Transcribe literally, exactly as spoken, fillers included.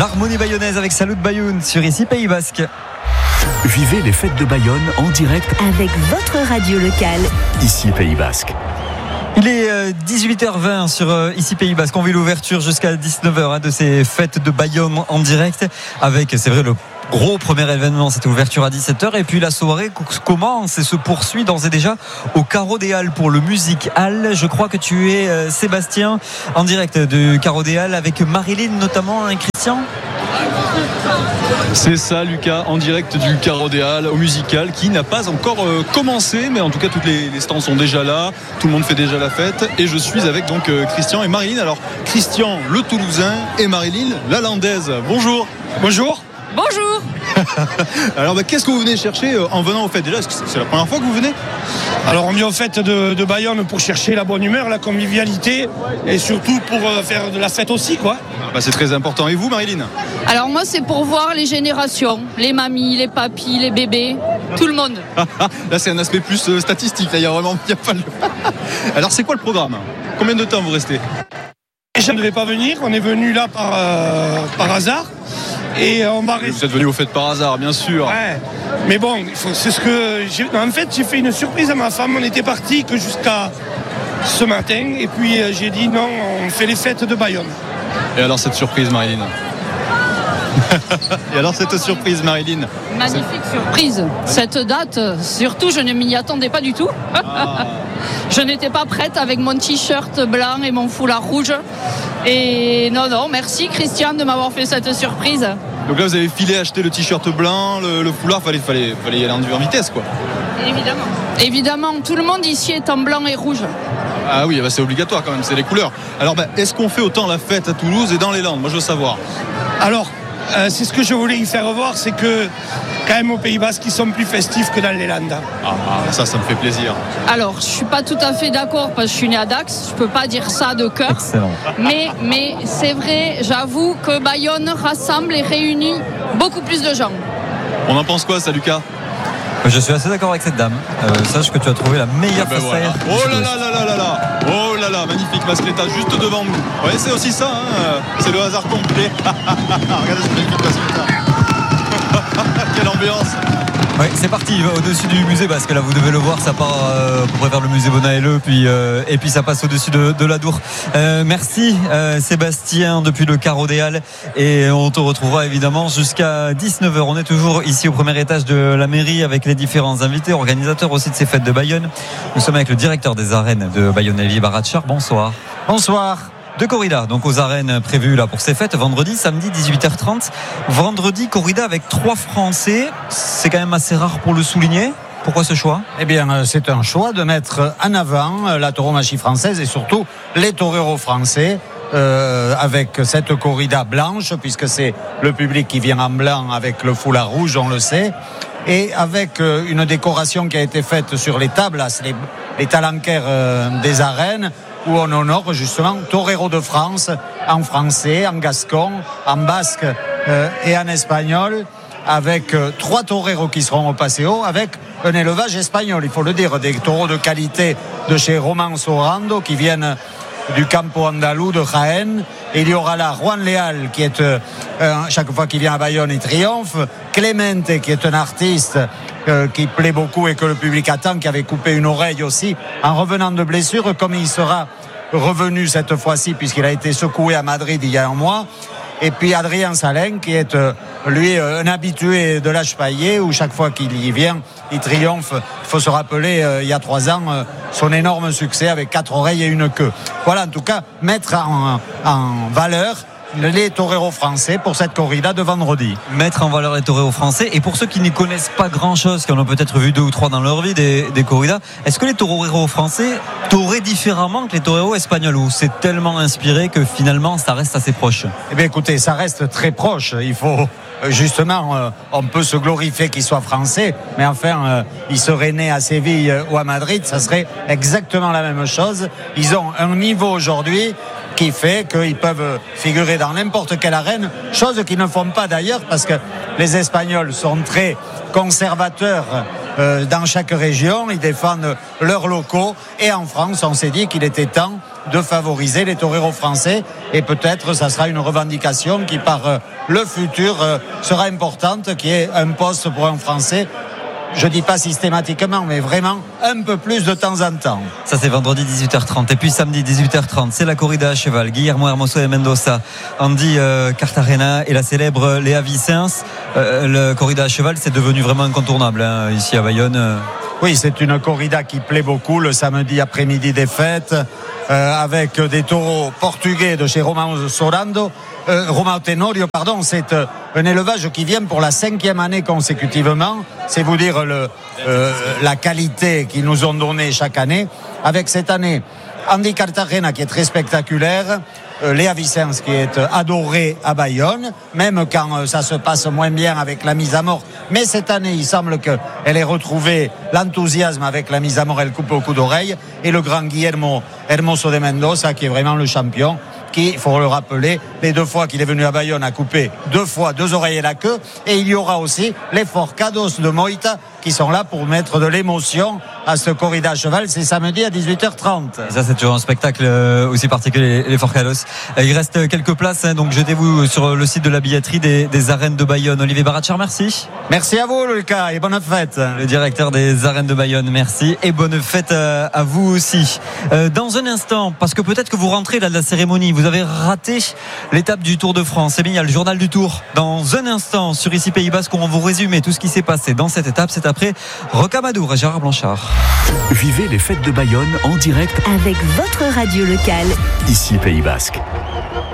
L'harmonie bayonnaise avec Salut Bayoun sur Ici Pays Basque. Vivez les fêtes de Bayonne en direct avec votre radio locale. Ici Pays Basque. Il est dix-huit heures vingt sur Ici Pays Basque. On vit l'ouverture jusqu'à dix-neuf heures hein, de ces fêtes de Bayonne en direct avec, c'est vrai, le gros premier événement, c'était ouverture à dix-sept heures et puis la soirée commence et se poursuit d'ores et déjà au Carreau des Halles pour le Music Hall. Je crois que tu es euh, Sébastien en direct du Carreau des Halles avec Marilyn notamment et Christian. C'est ça Lucas, en direct du Carreau des Halles au Musical qui n'a pas encore euh, commencé, mais en tout cas toutes les, les stands sont déjà là, tout le monde fait déjà la fête et je suis avec donc euh, Christian et Marilyn. Alors Christian le Toulousain et Marilyn la Landaise. Bonjour. Bonjour. Bonjour. Alors bah, qu'est-ce que vous venez chercher euh, en venant aux fêtes déjà? Est-ce que c'est la première fois que vous venez? Alors on vient aux fêtes de, de Bayonne pour chercher la bonne humeur, la convivialité et surtout pour euh, faire de la fête aussi quoi. Bah, c'est très important. Et vous Marilyn? Alors moi c'est pour voir les générations, les mamies, les papis, les bébés, tout le monde. Là c'est un aspect plus euh, statistique, là il y a vraiment y a pas le... Alors c'est quoi le programme? Combien de temps vous restez? Je ne devais pas venir, on est venu là par, euh, par hasard. Et on va rester... Vous êtes venu aux fêtes par hasard, bien sûr. Ouais. Mais bon, c'est ce que j'ai... En fait, j'ai fait une surprise à ma femme. On était parti que jusqu'à ce matin. Et puis j'ai dit non, on fait les fêtes de Bayonne. Et alors cette surprise, Marilyn? Et alors cette surprise, Marilyn? Magnifique surprise. Cette date, surtout, je ne m'y attendais pas du tout. Ah. Je n'étais pas prête avec mon t-shirt blanc et mon foulard rouge. Et non, non, merci Christian de m'avoir fait cette surprise. Donc là, vous avez filé acheter le t-shirt blanc, le, le foulard, fallait, fallait, fallait y aller en vitesse, quoi. Évidemment. Évidemment, tout le monde ici est en blanc et rouge. Ah oui, bah c'est obligatoire quand même, c'est les couleurs. Alors, bah, est-ce qu'on fait autant la fête à Toulouse et dans les Landes? Moi, je veux savoir. Alors, euh, c'est ce que je voulais y faire voir, c'est que quand même au Pays Basque, ils sont plus festifs que dans les Landes. Ah, ça, ça me fait plaisir. Alors, je suis pas tout à fait d'accord parce que je suis né à Dax, je peux pas dire ça de cœur. Excellent. Mais, mais c'est vrai, j'avoue que Bayonne rassemble et réunit beaucoup plus de gens. On en pense quoi, ça, Lucas? Je suis assez d'accord avec cette dame. Euh, sache que tu as trouvé la meilleure ben face voilà. aérienne. Oh là là là là là là. Oh là là, magnifique Mascletta juste devant nous. Ouais, c'est aussi ça, hein. C'est le hasard complet. Regardez cette magnifique Mascletta. Quelle ambiance. Oui, c'est parti au-dessus du musée parce que là vous devez le voir, ça part euh, pour vers le musée Bonaelleux puis euh, et puis ça passe au-dessus de, de la Dour. Euh, merci euh, Sébastien depuis le Carreau des Halles et on te retrouvera évidemment jusqu'à dix-neuf heures. On est toujours ici au premier étage de la mairie avec les différents invités, organisateurs aussi de ces fêtes de Bayonne. Nous sommes avec le directeur des arènes de Bayonne, Olivier Baratchar. Bonsoir. Bonsoir. De corrida, donc aux arènes prévues là pour ces fêtes, vendredi, samedi, dix-huit heures trente. Vendredi, corrida avec trois Français. C'est quand même assez rare pour le souligner. Pourquoi ce choix? Eh bien, c'est un choix de mettre en avant la tauromachie française et surtout les toreros français. Euh, avec cette corrida blanche, puisque c'est le public qui vient en blanc avec le foulard rouge, on le sait, et avec euh, une décoration qui a été faite sur les tables, les, les talanquères euh, des arènes, où on honore justement Torero de France en français, en gascon, en basque euh, et en espagnol, avec euh, trois toreros qui seront au Paseo, avec un élevage espagnol, il faut le dire, des taureaux de qualité de chez Roman Sorando qui viennent du Campo Andalou de Jaén. Et il y aura là Juan Leal qui est euh, chaque fois qu'il vient à Bayonne il triomphe, Clemente qui est un artiste euh, qui plaît beaucoup et que le public attend, qui avait coupé une oreille aussi en revenant de blessure, comme il sera revenu cette fois-ci puisqu'il a été secoué à Madrid il y a un mois. Et puis Adrien Salin qui est euh, lui un habitué de l'âge paillé où chaque fois qu'il y vient il triomphe. Il faut se rappeler euh, il y a trois ans euh, son énorme succès avec quatre oreilles et une queue. Voilà, en tout cas mettre en, en valeur les toreros français pour cette corrida de vendredi. Mettre en valeur les toreros français. Et pour ceux qui n'y connaissent pas grand chose, qui en ont peut-être vu deux ou trois dans leur vie des, des corridas, est-ce que les toreros français toraient différemment que les toreros espagnols, ou c'est tellement inspiré que finalement ça reste assez proche? Eh bien écoutez, ça reste très proche. Il faut justement, euh, on peut se glorifier qu'il soit français, mais enfin euh, il serait né à Séville ou à Madrid, ça serait exactement la même chose. Ils ont un niveau aujourd'hui qui fait qu'ils peuvent figurer dans n'importe quelle arène, chose qu'ils ne font pas d'ailleurs parce que les Espagnols sont très conservateurs euh, dans chaque région, ils défendent leurs locaux. Et en France, on s'est dit qu'il était temps de favoriser les toreros français. Et peut-être ça sera une revendication qui, par euh, le futur, euh, sera importante, qui est un poste pour un Français. Je dis pas systématiquement, mais vraiment un peu plus de temps en temps. Ça, c'est vendredi dix-huit heures trente. Et puis samedi dix-huit heures trente, c'est la corrida à cheval. Guillermo Hermoso et Mendoza, Andy euh, Cartagena et la célèbre Léa Vicens. Euh, le corrida à cheval, c'est devenu vraiment incontournable hein, ici à Bayonne. Oui, c'est une corrida qui plaît beaucoup le samedi après-midi des fêtes, euh, avec des taureaux portugais de chez Romão Sorando. Euh, Romão Tenorio, pardon, c'est euh, un élevage qui vient pour la cinquième année consécutivement. C'est vous dire le, euh, la qualité qu'ils nous ont donnée chaque année. Avec cette année, Andy Cartagena qui est très spectaculaire, euh, Léa Vicens qui est adorée à Bayonne, même quand euh, ça se passe moins bien avec la mise à mort. Mais cette année, il semble qu'elle ait retrouvé l'enthousiasme avec la mise à mort, elle coupe au coup d'oreille. Et le grand Guillermo Hermoso de Mendoza qui est vraiment le champion, qui, il faut le rappeler, les deux fois qu'il est venu à Bayonne a coupé deux fois deux oreilles et la queue. Et il y aura aussi les Forcados de Moita qui sont là pour mettre de l'émotion à ce corrida à cheval. C'est samedi à dix-huit heures trente. Et ça, c'est toujours un spectacle aussi particulier, les Forcados. Il reste quelques places, hein, donc jetez-vous sur le site de la billetterie des, des arènes de Bayonne. Olivier Barachar, merci. Merci à vous, Lucas, et bonne fête. Le directeur des arènes de Bayonne, merci. Et bonne fête à vous aussi. Dans un instant, parce que peut-être que vous rentrez là de la cérémonie, vous avez raté l'étape du Tour de France. C'est bien, il y a le journal du Tour. Dans un instant, sur ici Pays Basque, on va vous résumer tout ce qui s'est passé dans cette étape. C'est après Rocamadour et Gérard Blanchard. Vivez les fêtes de Bayonne en direct avec votre radio locale. Ici Pays Basque.